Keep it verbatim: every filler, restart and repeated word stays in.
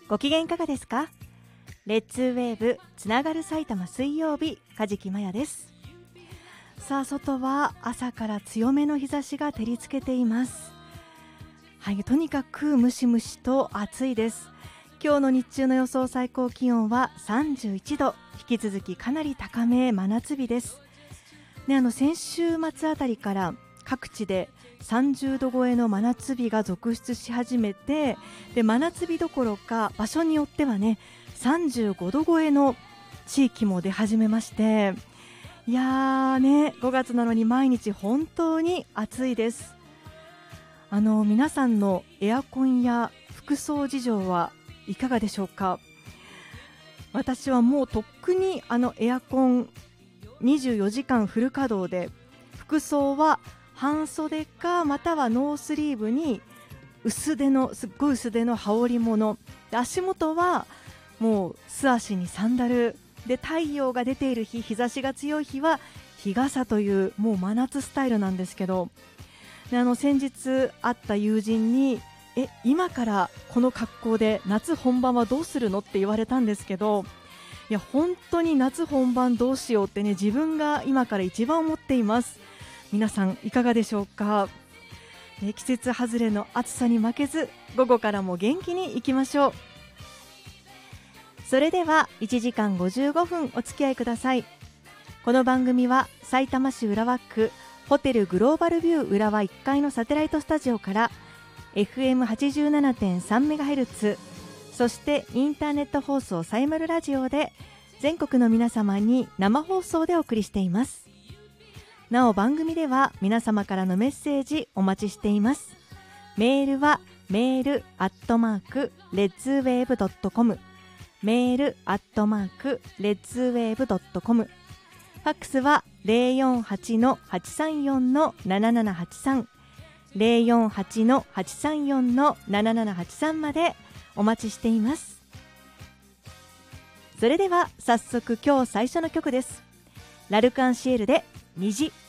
ご機嫌いかがですか？レッツウェーブつながる埼玉水曜日、梶木麻也です。さあ、外は朝から強めの日差しが照りつけています。はい、とにかくムシムシと暑いです。今日の日中の予想最高気温はさんじゅういちど、引き続きかなり高め、真夏日です、ね、あの先週末あたりから各地でさんじゅうど超えの真夏日が続出し始めて、で真夏日どころか場所によってはねさんじゅうごど超えの地域も出始めまして、いやーね、ごがつなのに毎日本当に暑いです。あの皆さんのエアコンや服装事情はいかがでしょうか？私はもうとっくにあのエアコンにじゅうよじかんフル稼働で、服装は半袖かまたはノースリーブに薄手のすっごい薄手の羽織物で、足元はもう素足にサンダルで、太陽が出ている日、日差しが強い日は日傘というもう真夏スタイルなんですけど、であの先日会った友人にえ今からこの格好で夏本番はどうするのって言われたんですけど、いや本当に夏本番どうしようってね、自分が今から一番思っています。皆さんいかがでしょうか？ね、季節外れの暑さに負けず、午後からも元気にいきましょう。それではいちじかんごじゅうごふんお付き合いください。この番組はさいたま市浦和区ホテルグローバルビュー浦和いっかいのサテライトスタジオから エフエムはちじゅうななてんさんメガヘルツ、 そしてインターネット放送サイマルラジオで全国の皆様に生放送でお送りしています。なお番組では皆様からのメッセージお待ちしています。メールはメールアットマークレッツウェーブドットコム、メールアットマークレッツウェーブドットコム、ファックスは ゼロよんはちのはちさんよんのななななはちさん、 ゼロよんはちのはちさんよんのななななはちさんまでお待ちしています。それでは早速今日最初の曲です。ラルクアンシエルで虹。